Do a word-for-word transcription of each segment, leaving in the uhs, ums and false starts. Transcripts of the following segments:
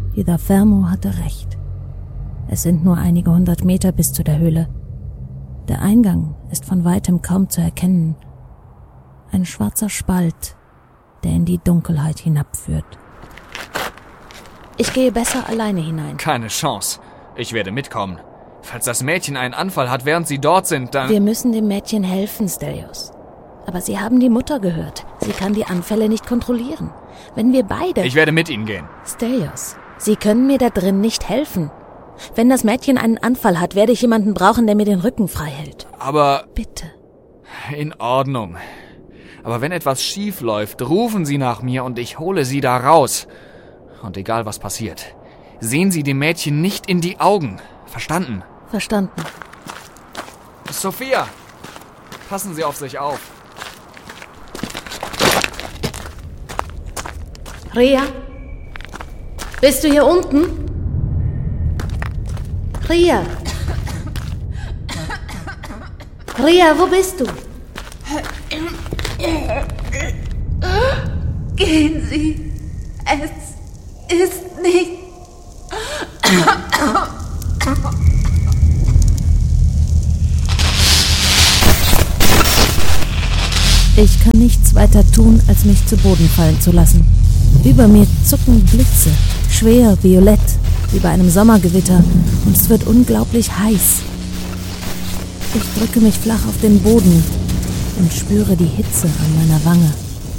Ida Fermo hatte recht. Es sind nur einige hundert Meter bis zu der Höhle. Der Eingang ist von weitem kaum zu erkennen. Ein schwarzer Spalt, der in die Dunkelheit hinabführt. Ich gehe besser alleine hinein. Keine Chance. Ich werde mitkommen. Falls das Mädchen einen Anfall hat, während Sie dort sind, dann... Wir müssen dem Mädchen helfen, Stelios. Aber Sie haben die Mutter gehört. Sie kann die Anfälle nicht kontrollieren. Wenn wir beide... Ich werde mit Ihnen gehen. Stelios, Sie können mir da drin nicht helfen. Wenn das Mädchen einen Anfall hat, werde ich jemanden brauchen, der mir den Rücken frei hält. Aber... Bitte. In Ordnung. Aber wenn etwas schief läuft, rufen Sie nach mir und ich hole Sie da raus. Und egal was passiert, sehen Sie dem Mädchen nicht in die Augen. Verstanden? Verstanden. Sophia, passen Sie auf sich auf. Ria? Bist du hier unten? Ria? Ria, wo bist du? Gehen Sie. Es ist nicht... Ich kann nichts weiter tun, als mich zu Boden fallen zu lassen. Über mir zucken Blitze, schwer, violett, wie bei einem Sommergewitter, und es wird unglaublich heiß. Ich drücke mich flach auf den Boden und spüre die Hitze an meiner Wange.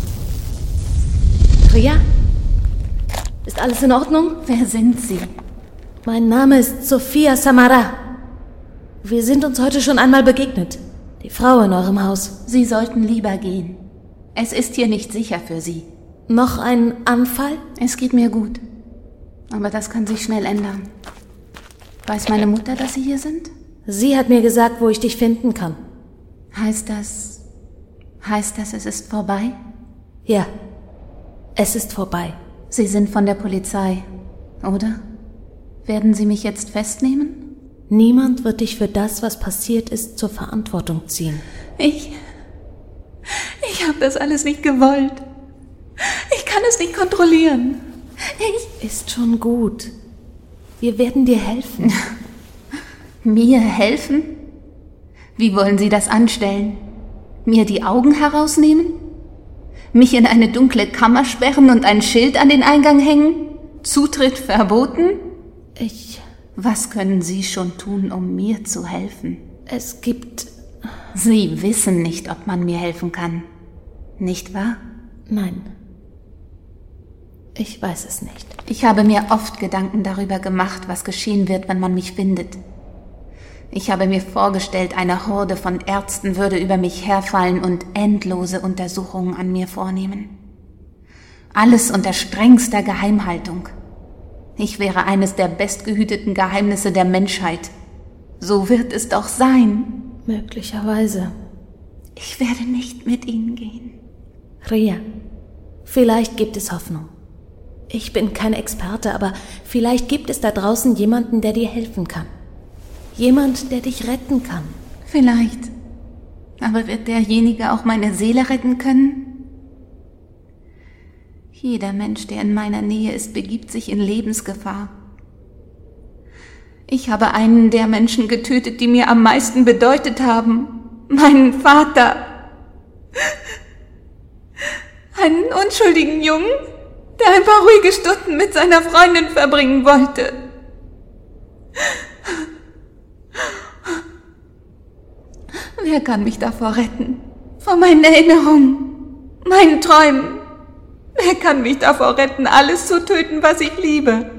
Ria? Ist alles in Ordnung? Wer sind Sie? Mein Name ist Sophia Samara. Wir sind uns heute schon einmal begegnet. Die Frau in eurem Haus. Sie sollten lieber gehen. Es ist hier nicht sicher für Sie. Noch ein Anfall? Es geht mir gut. Aber das kann sich schnell ändern. Weiß meine Mutter, dass Sie hier sind? Sie hat mir gesagt, wo ich dich finden kann. Heißt das... Heißt das, es ist vorbei? Ja, es ist vorbei. Sie sind von der Polizei, oder? Werden Sie mich jetzt festnehmen? Niemand wird dich für das, was passiert ist, zur Verantwortung ziehen. Ich... Ich habe das alles nicht gewollt. Ich kann es nicht kontrollieren. Ich... Ist schon gut. Wir werden dir helfen. Mir helfen? Wie wollen Sie das anstellen? Mir die Augen herausnehmen? Mich in eine dunkle Kammer sperren und ein Schild an den Eingang hängen? Zutritt verboten? Ich... Was können Sie schon tun, um mir zu helfen? Es gibt... Sie wissen nicht, ob man mir helfen kann. Nicht wahr? Nein. Ich weiß es nicht. Ich habe mir oft Gedanken darüber gemacht, was geschehen wird, wenn man mich findet. Ich habe mir vorgestellt, eine Horde von Ärzten würde über mich herfallen und endlose Untersuchungen an mir vornehmen. Alles unter strengster Geheimhaltung. Ich wäre eines der bestgehüteten Geheimnisse der Menschheit. So wird es doch sein. Möglicherweise. Ich werde nicht mit Ihnen gehen. Ria, vielleicht gibt es Hoffnung. Ich bin kein Experte, aber vielleicht gibt es da draußen jemanden, der dir helfen kann. Jemand, der dich retten kann. Vielleicht. Aber wird derjenige auch meine Seele retten können? Jeder Mensch, der in meiner Nähe ist, begibt sich in Lebensgefahr. Ich habe einen der Menschen getötet, die mir am meisten bedeutet haben. Meinen Vater. Einen unschuldigen Jungen, der ein paar ruhige Stunden mit seiner Freundin verbringen wollte. Wer kann mich davor retten? Vor meinen Erinnerungen, meinen Träumen. Wer kann mich davor retten, alles zu töten, was ich liebe?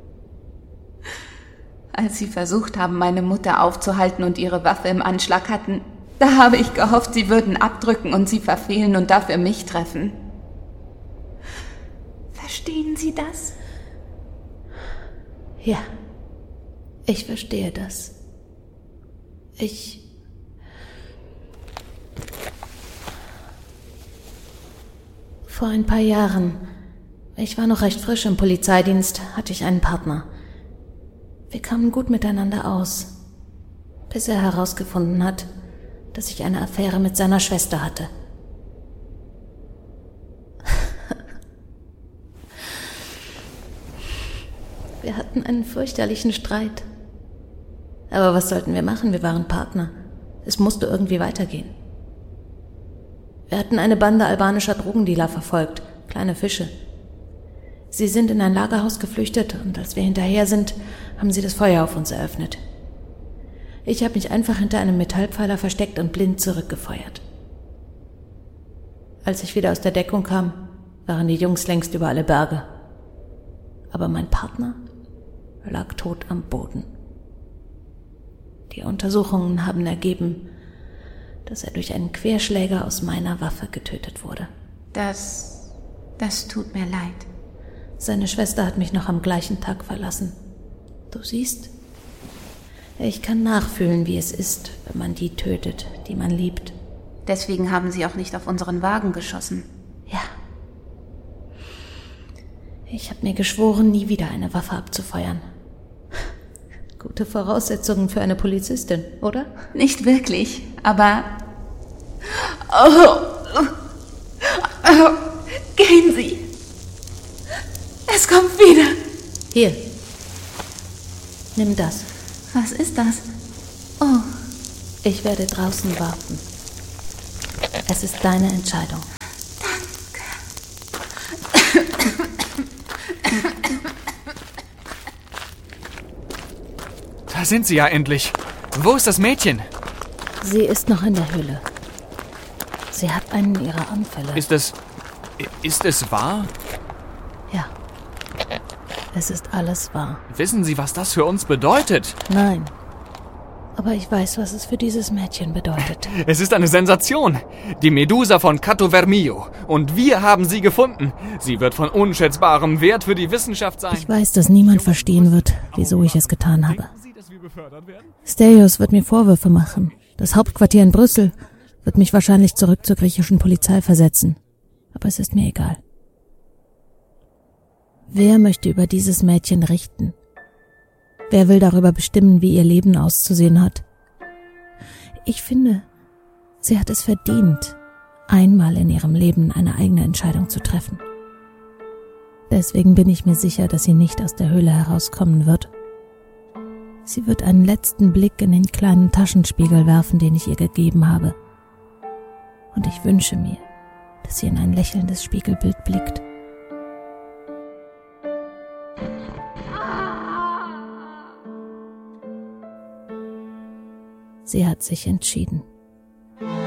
Als sie versucht haben, meine Mutter aufzuhalten und ihre Waffe im Anschlag hatten, da habe ich gehofft, sie würden abdrücken und sie verfehlen und dafür mich treffen. Verstehen Sie das? Ja, ich verstehe das. Ich... Vor ein paar Jahren, ich war noch recht frisch im Polizeidienst, hatte ich einen Partner. Wir kamen gut miteinander aus, bis er herausgefunden hat, dass ich eine Affäre mit seiner Schwester hatte. Wir hatten einen fürchterlichen Streit. Aber was sollten wir machen? Wir waren Partner. Es musste irgendwie weitergehen. Wir hatten eine Bande albanischer Drogendealer verfolgt, kleine Fische. Sie sind in ein Lagerhaus geflüchtet und als wir hinterher sind, haben sie das Feuer auf uns eröffnet. Ich habe mich einfach hinter einem Metallpfeiler versteckt und blind zurückgefeuert. Als ich wieder aus der Deckung kam, waren die Jungs längst über alle Berge. Aber mein Partner lag tot am Boden. Die Untersuchungen haben ergeben, dass er durch einen Querschläger aus meiner Waffe getötet wurde. Das... das tut mir leid. Seine Schwester hat mich noch am gleichen Tag verlassen. Du siehst, ich kann nachfühlen, wie es ist, wenn man die tötet, die man liebt. Deswegen haben sie auch nicht auf unseren Wagen geschossen. Ja. Ich habe mir geschworen, nie wieder eine Waffe abzufeuern. Gute Voraussetzungen für eine Polizistin, oder? Nicht wirklich, aber... Oh. Oh. Gehen Sie. Es kommt wieder. Hier. Nimm das. Was ist das? Oh. Ich werde draußen warten. Es ist deine Entscheidung. Da sind sie ja endlich. Wo ist das Mädchen? Sie ist noch in der Höhle. Sie hat einen ihrer Anfälle. Ist es... ist es wahr? Ja. Es ist alles wahr. Wissen Sie, was das für uns bedeutet? Nein. Aber ich weiß, was es für dieses Mädchen bedeutet. Es ist eine Sensation. Die Medusa von Cato Vermillo. Und wir haben sie gefunden. Sie wird von unschätzbarem Wert für die Wissenschaft sein. Ich weiß, dass niemand verstehen wird, wieso ich es getan habe. Stelios wird mir Vorwürfe machen. Das Hauptquartier in Brüssel wird mich wahrscheinlich zurück zur griechischen Polizei versetzen. Aber es ist mir egal. Wer möchte über dieses Mädchen richten? Wer will darüber bestimmen, wie ihr Leben auszusehen hat? Ich finde, sie hat es verdient, einmal in ihrem Leben eine eigene Entscheidung zu treffen. Deswegen bin ich mir sicher, dass sie nicht aus der Höhle herauskommen wird. Sie wird einen letzten Blick in den kleinen Taschenspiegel werfen, den ich ihr gegeben habe. Und ich wünsche mir, dass sie in ein lächelndes Spiegelbild blickt. Sie hat sich entschieden.